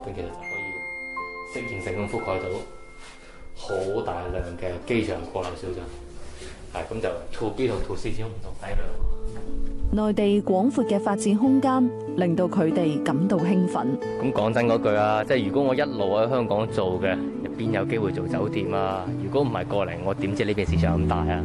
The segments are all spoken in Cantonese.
咁其實就可以適應性咁覆蓋到好大量嘅機場國內小鎮，係咁就 To B 同 To C 始終唔同體量。 內地廣闊嘅發展空間，令到佢哋感到興奮。 咁講真嗰句啊，即係如果我一路喺香港做嘅，邊有機會做酒店啊？如果唔係過嚟，我點知呢邊市場咁大啊？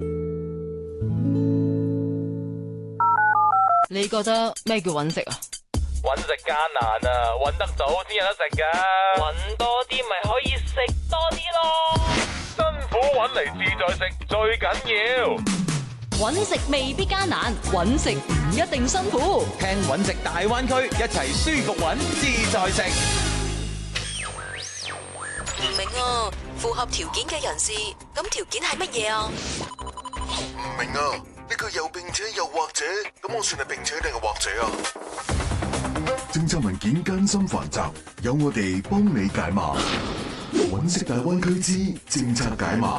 你覺得咩叫揾食啊？ 揾食艱難啊，揾得早先有得食㗎。揾多啲咪可以食多啲咯。辛苦揾嚟自在食最緊要。 揾食未必艱難，揾食唔一定辛苦。 聽揾食大灣區，一齊舒服揾，自在食。 唔明啊，符合條件嘅人士，咁條件係乜嘢啊？ 唔明啊，呢個又並且又或者，咁我算係並且定係或者啊？政策文件艱辛繁雜，有我哋幫你解碼。揾食大灣區之政策解碼。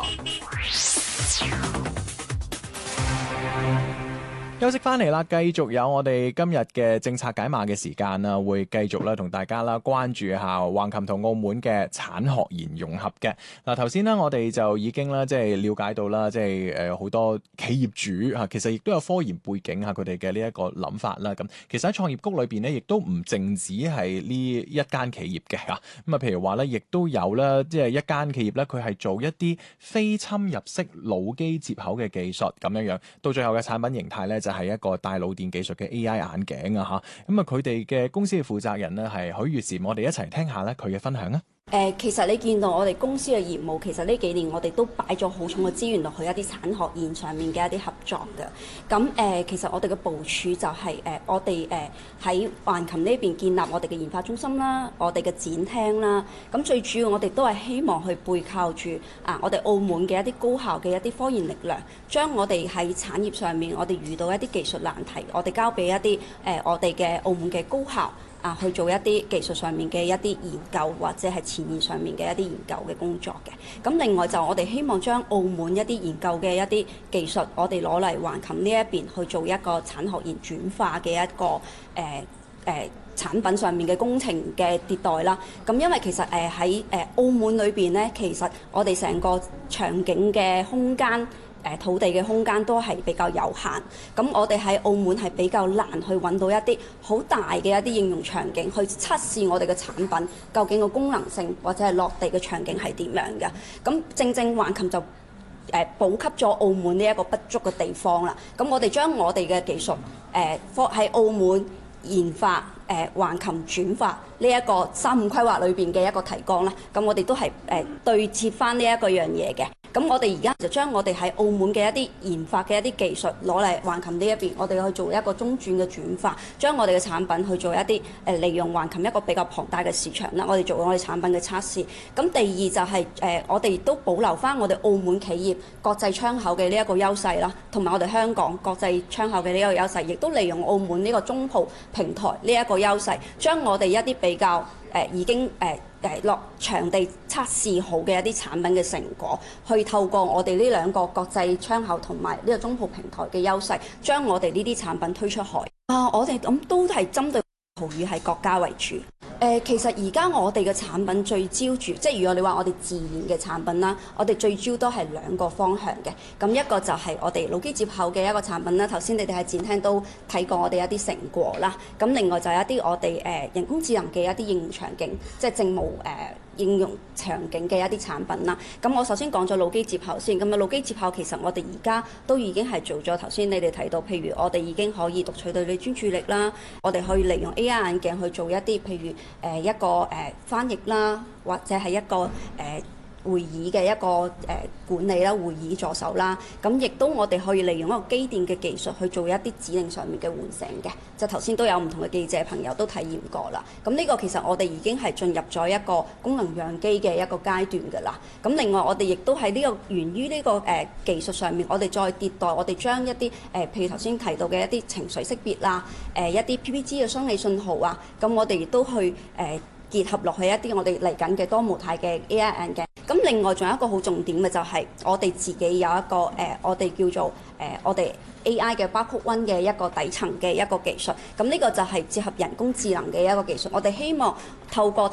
休息翻嚟啦，繼續有我哋今日嘅政策解碼嘅時間啦，會繼續咧同大家啦關注下橫琴同澳門嘅產學研融合嘅。嗱，頭先呢，我哋就已經啦，即係了解到啦，即係好多企業主嚇，其實亦都有科研背景嚇，佢哋嘅呢一個諗法啦。咁其實喺創業谷裏邊呢，亦都唔淨止係呢一間企業嘅嚇。咁啊，譬如話咧，亦都有啦，即係一間企業咧，佢係做一啲非侵入式腦機接口嘅技術咁樣樣，到最後嘅產品形態咧就係一個帶腦電技術嘅 AI 眼鏡啊嚇，咁啊佢哋嘅公司嘅負責人呢係許月嬋，我哋一齊聽下咧佢嘅分享啊。 其實你見到我哋公司嘅業務，其實呢幾年我哋都擺咗好重嘅資源落去一啲產學研上面嘅一啲合作嘅。咁其實我哋嘅部署就係我哋喺橫琴呢邊建立我哋嘅研發中心啦，我哋嘅展廳啦。咁最主要我哋都係希望去背靠住我哋澳門嘅一啲高校嘅一啲科研力量，將我哋喺產業上面我哋遇到一啲技術難題，我哋交俾一啲我哋嘅澳門嘅高校。去做一啲技術上面嘅一啲研究，或者係前沿上面嘅一啲研究嘅工作嘅。咁另外就我哋希望將澳門一啲研究嘅一啲技術，我哋攞嚟橫琴呢一邊去做一個產學研轉化嘅一個產品上面嘅工程嘅迭代啦。咁因為其實喺澳門裏邊呢，其實我哋成個場景嘅空間。土地嘅空間都係比較有限，咁我哋喺澳門係比較難去揾到一啲好大嘅一啲應用場景去測試我哋嘅產品究竟個功能性或者係落地嘅場景係點樣嘅。咁正正橫琴就補給咗澳門呢一個不足嘅地方啦。咁我哋將我哋嘅技術喺澳門研發橫琴轉化呢一個3-5規劃裏邊嘅一個提綱啦。咁我哋都係對接翻呢一個樣嘢嘅。咁我哋而家就將我哋喺澳門嘅一啲研發嘅一啲技術攞嚟橫琴呢一邊，我哋去做一個中轉嘅轉化，將我哋嘅產品去做一啲利用橫琴一個比較龐大嘅市場啦。我哋做我哋產品嘅測試。咁第二就係我哋都保留翻我哋澳門企業國際窗口嘅呢一個優勢啦，同埋我哋香港國際窗口嘅呢一個優勢，亦都利用澳門呢個中葡平台呢一個優勢，將我哋一啲比較已經落場地測試好嘅一啲產品嘅成果，去透過我哋呢兩個國際窗口同埋呢個中葡平台嘅優勢，將我哋呢啲產品推出海。我哋咁都係針對葡語系國家為主。其實而家我哋嘅產品聚焦住，即係如果你話我哋自研嘅產品啦，我哋聚焦都係兩個方向嘅。咁一個就係我哋腦機接口嘅一個產品啦。頭先你哋喺展廳都睇過我哋一啲成果啦。咁另外就係一啲我哋人工智能嘅一啲應用場景，即係政務應用場景嘅一啲產品啦。咁我首先講咗腦機接口先。咁腦機接口其實我哋而家都已經係做咗頭先你哋提到，譬如我哋已經可以讀取對你專注力啦，我哋可以利用 AI 眼鏡去做一啲譬如一個翻譯啦，或者係一個會議嘅一個管理啦，會議助手啦，咁亦都我哋可以利用一個機電嘅技術去做一啲指令上面嘅喚醒嘅，就頭先都有唔同嘅記者朋友都體驗過啦。咁呢個其實我哋已經係進入咗一個功能樣機嘅一個階段㗎啦。咁另外我哋亦都喺呢個源於呢個技術上面，我哋再迭代，我哋將一啲譬如頭先提到嘅一啲情緒識別啦，一啲 PPG 嘅生理信號啊，咁我哋亦都去結合落去一啲我哋嚟緊嘅多模態嘅 AI 眼鏡。咁另外仲有一個好重點嘅就係我哋自己有一個我哋叫做我哋 AI 嘅 barcode one 嘅一個底層嘅一個技術。咁呢個就係結合人工智能嘅一個技術。我哋希望透過